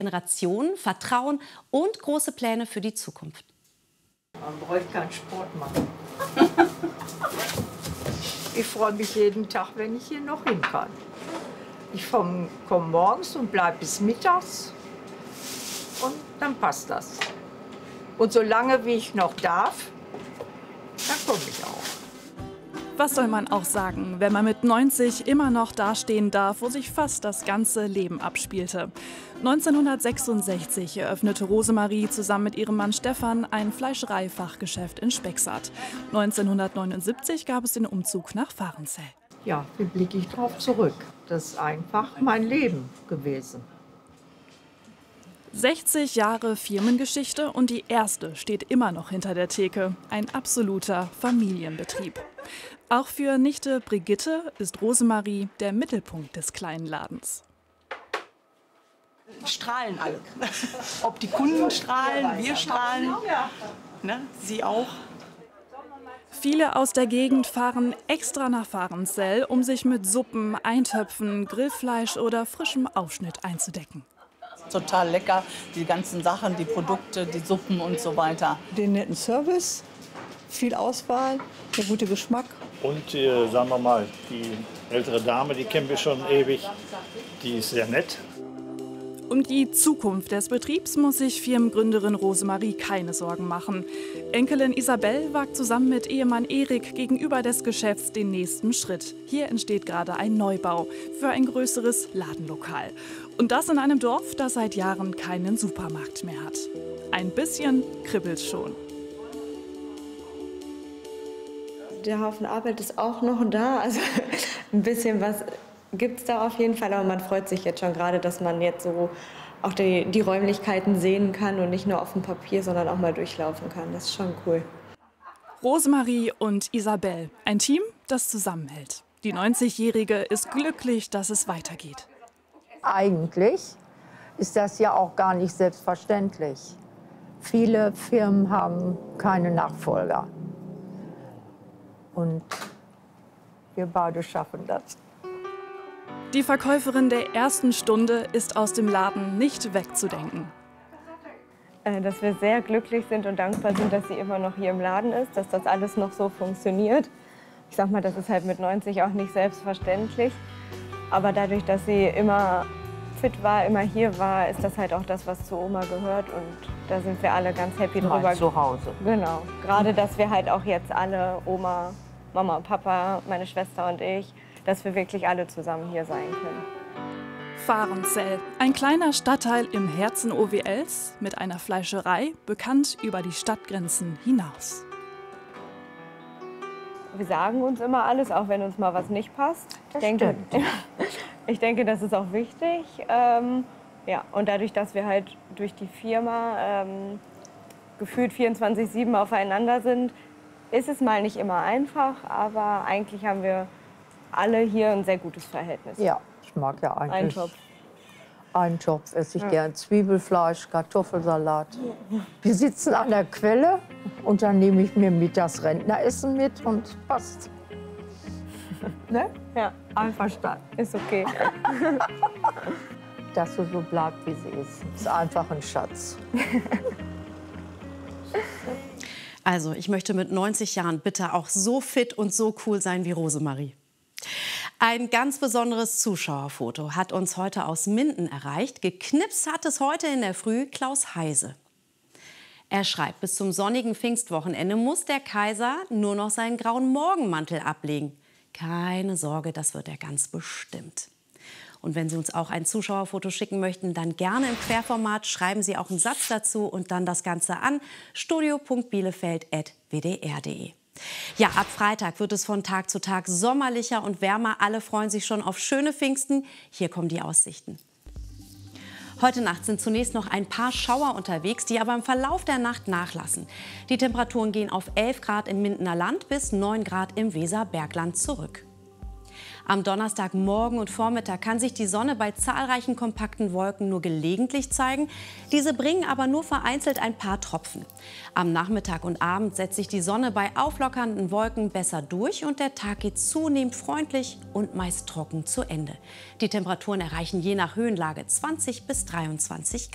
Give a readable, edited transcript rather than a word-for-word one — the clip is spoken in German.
Generationen, Vertrauen und große Pläne für die Zukunft. Man bräuchte keinen Sport machen. Ich freue mich jeden Tag, wenn ich hier noch hin kann. Ich komme morgens und bleibe bis mittags und dann passt das. Und solange wie ich noch darf, dann komme ich auch. Was soll man auch sagen, wenn man mit 90 immer noch dastehen darf, wo sich fast das ganze Leben abspielte? 1966 eröffnete Rosemarie zusammen mit ihrem Mann Stefan ein Fleischereifachgeschäft in Spexart. 1979 gab es den Umzug nach Varenzell. Ja, wie blicke ich drauf zurück? Das ist einfach mein Leben gewesen. 60 Jahre Firmengeschichte und die erste steht immer noch hinter der Theke. Ein absoluter Familienbetrieb. Auch für Nichte Brigitte ist Rosemarie der Mittelpunkt des kleinen Ladens. Strahlen alle. Ob die Kunden strahlen, wir strahlen, ne? Sie auch. Viele aus der Gegend fahren extra nach Varenzell, um sich mit Suppen, Eintöpfen, Grillfleisch oder frischem Aufschnitt einzudecken. Total lecker, die ganzen Sachen, die Produkte, die Suppen und so weiter. Den netten Service, viel Auswahl, der gute Geschmack. Und sagen wir mal, die ältere Dame, die kennen wir schon ewig, die ist sehr nett. Um die Zukunft des Betriebs muss sich Firmengründerin Rosemarie keine Sorgen machen. Enkelin Isabel wagt zusammen mit Ehemann Erik gegenüber des Geschäfts den nächsten Schritt. Hier entsteht gerade ein Neubau für ein größeres Ladenlokal. Und das in einem Dorf, das seit Jahren keinen Supermarkt mehr hat. Ein bisschen kribbelt's schon. Der Haufen Arbeit ist auch noch da, also ein bisschen was gibt es da auf jeden Fall, aber man freut sich jetzt schon gerade, dass man jetzt so auch die Räumlichkeiten sehen kann und nicht nur auf dem Papier, sondern auch mal durchlaufen kann. Das ist schon cool. Rosemarie und Isabel, ein Team, das zusammenhält. Die 90-Jährige ist glücklich, dass es weitergeht. Eigentlich ist das ja auch gar nicht selbstverständlich. Viele Firmen haben keine Nachfolger. Und wir beide schaffen das. Die Verkäuferin der ersten Stunde ist aus dem Laden nicht wegzudenken. Dass wir sehr glücklich sind und dankbar sind, dass sie immer noch hier im Laden ist, dass das alles noch so funktioniert. Ich sag mal, das ist halt mit 90 auch nicht selbstverständlich. Aber dadurch, dass sie immer fit war, immer hier war, ist das halt auch das, was zu Oma gehört. Und da sind wir alle ganz happy drüber. Mal zu Hause. Genau. Gerade, dass wir halt auch jetzt alle, Oma, Mama, Papa, meine Schwester und ich, dass wir wirklich alle zusammen hier sein können. Varenzell, ein kleiner Stadtteil im Herzen OWLs mit einer Fleischerei, bekannt über die Stadtgrenzen hinaus. Wir sagen uns immer alles, auch wenn uns mal was nicht passt. Ich denke, das ist auch wichtig. Ja, und dadurch, dass wir halt durch die Firma gefühlt 24/7 aufeinander sind, ist es mal nicht immer einfach, aber eigentlich haben wir alle hier ein sehr gutes Verhältnis. Ja, ich mag ja eigentlich Eintopf. Eintopf esse ich gern. Zwiebelfleisch, Kartoffelsalat. Wir sitzen an der Quelle und dann nehme ich mir mit das Rentneressen mit und passt. Ne? Ja, Einverstanden. ist okay. Dass sie so bleibt, wie sie ist. Ist einfach ein Schatz. Also, ich möchte mit 90 Jahren bitte auch so fit und so cool sein wie Rosemarie. Ein ganz besonderes Zuschauerfoto hat uns heute aus Minden erreicht. Geknipst hat es heute in der Früh Klaus Heise. Er schreibt, bis zum sonnigen Pfingstwochenende muss der Kaiser nur noch seinen grauen Morgenmantel ablegen. Keine Sorge, das wird er ganz bestimmt. Und wenn Sie uns auch ein Zuschauerfoto schicken möchten, dann gerne im Querformat. Schreiben Sie auch einen Satz dazu und dann das Ganze an studio.bielefeld@wdr.de. Ja, ab Freitag wird es von Tag zu Tag sommerlicher und wärmer. Alle freuen sich schon auf schöne Pfingsten. Hier kommen die Aussichten. Heute Nacht sind zunächst noch ein paar Schauer unterwegs, die aber im Verlauf der Nacht nachlassen. Die Temperaturen gehen auf 11 Grad im Mindener Land bis 9 Grad im Weserbergland zurück. Am Donnerstagmorgen und Vormittag kann sich die Sonne bei zahlreichen kompakten Wolken nur gelegentlich zeigen. Diese bringen aber nur vereinzelt ein paar Tropfen. Am Nachmittag und Abend setzt sich die Sonne bei auflockernden Wolken besser durch und der Tag geht zunehmend freundlich und meist trocken zu Ende. Die Temperaturen erreichen je nach Höhenlage 20 bis 23 Grad.